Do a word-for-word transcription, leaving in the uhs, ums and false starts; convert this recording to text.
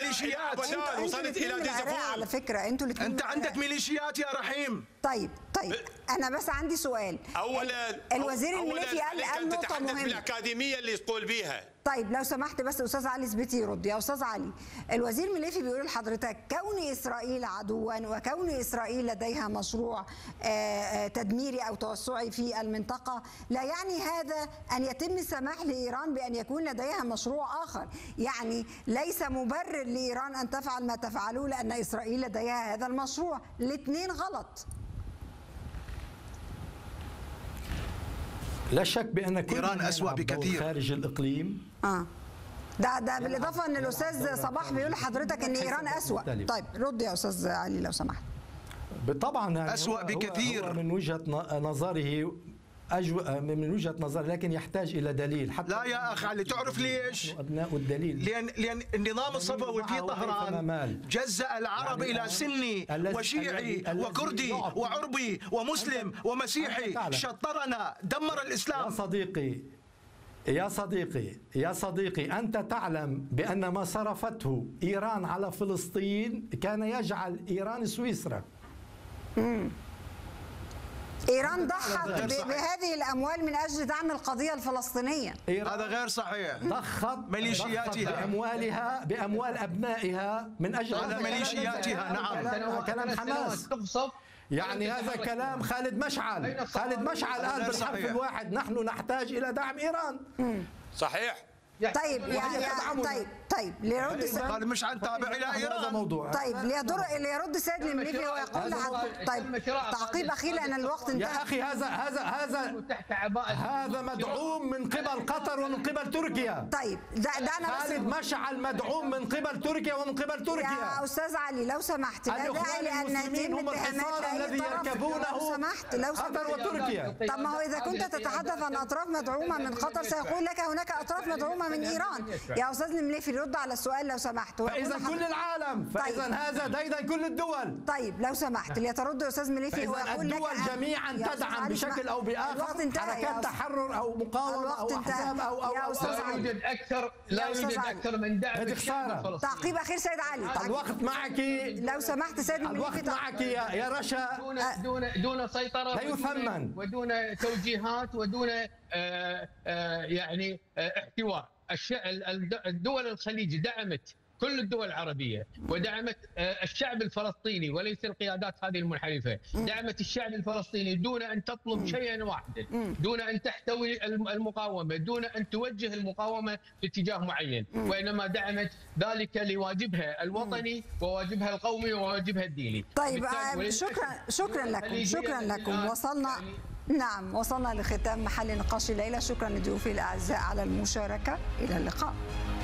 ميليشيات وصلت الى ديزفور. على فكره انتوا الاثنين انت عندك ميليشيات يا رحيم. طيب طيب انا بس عندي سؤال. اولا الوزير المليفي قال قال نقطه مهمه بالاكاديميه اللي يقول بيها. طيب لو سمحت بس استاذ علي زبيتي يرد. يا استاذ علي، الوزير المليفي بيقول لحضرتك كون اسرائيل عدوا وكون اسرائيل لديها مشروع تدميري او توسعي في المنطقه لا يعني هذا ان يتم السماح لايران بان يكون لديها مشروع اخر، يعني ليس مبرر لايران ان تفعل ما تفعله لان اسرائيل لديها هذا المشروع. الاثنين غلط. لا شك بأن كل إيران أسوأ بكثير خارج الإقليم. اه ده ده بالإضافة أن الأستاذ صباح بيقول لحضرتك أن إيران أسوأ. طيب رد يا أستاذ علي لو سمحت. طبعا يعني أسوأ بكثير. هو من وجهة نظره أجو من وجهة نظر، لكن يحتاج إلى دليل. حتى لا يا أخ علي، تعرف ليش؟ أبناء الدليل. لأن لأن النظام الصفوي في طهران جزأ العرب يعني إلى سني وشيعي وكردي وعربي ومسلم ومسيحي، شطرنا، دمر الإسلام. يا صديقي يا صديقي يا صديقي أنت تعلم بأن ما صرفته إيران على فلسطين كان يجعل إيران سويسرا. امم إيران ضحت بهذه الأموال من أجل دعم القضية الفلسطينية. هذا غير صحيح. ضخت ميليشياتها بأموالها بأموال أبنائها من أجل هذا ميليشياتها. نعم كلام حماس. يعني هذا كلام خالد مشعل. خالد مشعل قال بالحرف الواحد نحن نحتاج إلى دعم إيران. صحيح. طيب يا يا طيب طيب ليرد قال مش عن تابع الى ايران. موضوع. طيب ليدر ليرد السيد المليفي ويقول طيب تعقيب اخير لان الوقت انتهى. يا اخي هذا هذا هذا هذا مدعوم من قبل قطر ومن قبل تركيا. طيب ده ده انا خالد مشعل مدعوم من قبل تركيا ومن قبل تركيا. يا استاذ علي لو سمحت لا داعي لان يتم اتهامات الذي يركبونه لو سمحت لو قطر وتركيا. طب ما هو اذا كنت تتحدث عن اطراف مدعومه من قطر سيقول لك هناك اطراف مدعومه من ايران. يا استاذ المليفي رد على السؤال لو سمحت. فاذا كل العالم فاذا طيب. هذا ديدن كل الدول. طيب لو سمحت ليترد يا استاذ مليفي ويقول لك الدول جميعا تدعم بشكل او باخر حركات تحرر او مقاومه او احزاب او او يا استاذ لا يوجد اكثر لا يوجد اكثر من دعم الشعب. تعقيب اخير سيد علي. الوقت معك لو سمحت سيد المليفي. الوقت معك يا يا رشا. دون دون دون سيطره لا يثمن ودون توجيهات ودون آآ آآ يعني احتواء. الدول الخليج دعمت كل الدول العربية ودعمت الشعب الفلسطيني وليس القيادات هذه المنحرفة. دعمت الشعب الفلسطيني دون أن تطلب شيئا واحدا، دون أن تحتوي المقاومة، دون أن توجه المقاومة باتجاه معين، وإنما دعمت ذلك لواجبها الوطني وواجبها القومي وواجبها الديني. طيب شكرا شكرا لكم شكرا لكم. وصلنا نعم وصلنا لختام محل نقاش الليلة. شكرا لضيوفي الأعزاء على المشاركة. إلى اللقاء.